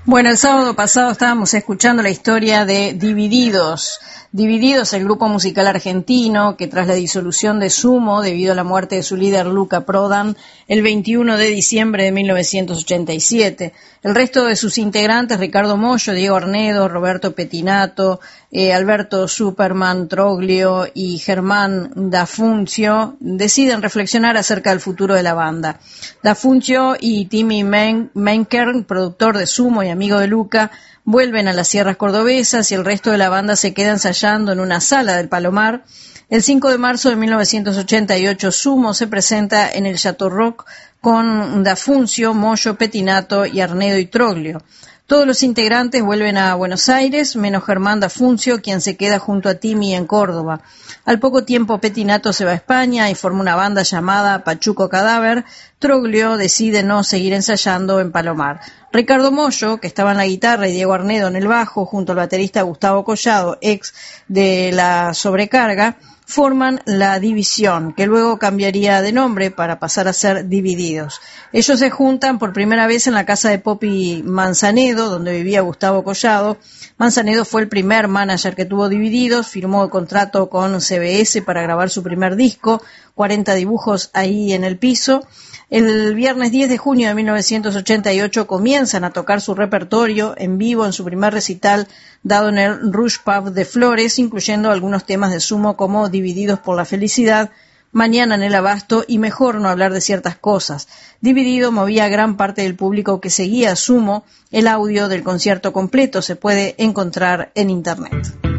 Bueno, el sábado pasado estábamos escuchando la historia de Divididos. Divididos, el grupo musical argentino que tras la disolución de Sumo, debido a la muerte de su líder Luca Prodan, el 21 de diciembre de 1987. El resto de sus integrantes, Ricardo Mollo, Diego Arnedo, Roberto Pettinato, Alberto Superman Troglio y Germán D'Afuncio, deciden reflexionar acerca del futuro de la banda. D'Afuncio y Timmy Menker, productor de Sumo y amigo de Luca, vuelven a las sierras cordobesas y el resto de la banda se queda ensayando en una sala del Palomar. El 5 de marzo de 1988, Sumo se presenta en el Chateau Rock con D'Afuncio, Mollo, Pettinato y Arnedo y Troglio. Todos los integrantes vuelven a Buenos Aires, menos Germán D'Afuncio, quien se queda junto a Timmy en Córdoba. Al poco tiempo Pettinato se va a España y forma una banda llamada Pachuco Cadáver. Troglio decide no seguir ensayando en Palomar. Ricardo Mollo, que estaba en la guitarra, y Diego Arnedo en el bajo, junto al baterista Gustavo Collado, ex de La Sobrecarga, forman La División, que luego cambiaría de nombre para pasar a ser Divididos. Ellos se juntan por primera vez en la casa de Popi Manzanedo, donde vivía Gustavo Collado. Manzanedo fue el primer manager que tuvo Divididos, firmó el contrato con CBS para grabar su primer disco, 40 dibujos ahí en el piso. El viernes 10 de junio de 1988 comienzan a tocar su repertorio en vivo en su primer recital dado en el Rush Pub de Flores, incluyendo algunos temas de Sumo como Divididos por la Felicidad, Mañana en el Abasto y Mejor no hablar de ciertas cosas. Dividido movía a gran parte del público que seguía a Sumo. El audio del concierto completo se puede encontrar en internet.